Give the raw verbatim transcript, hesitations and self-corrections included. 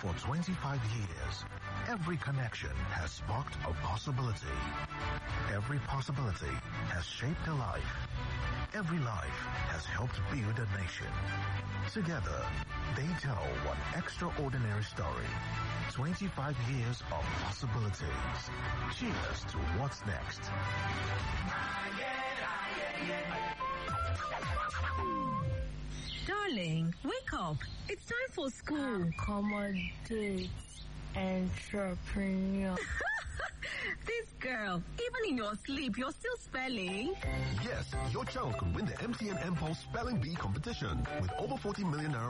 For twenty-five years, every connection has sparked a possibility. Every possibility has shaped a life. Every life has helped build a nation. Together, they tell one extraordinary story. twenty-five years of possibilities. Cheers to what's next. Darling, wake up. It's time for school. Accommodate entrepreneur. This girl, even in your sleep, you're still spelling. Yes, your child could win the M T N M Pulse Spelling Bee competition with over forty million naira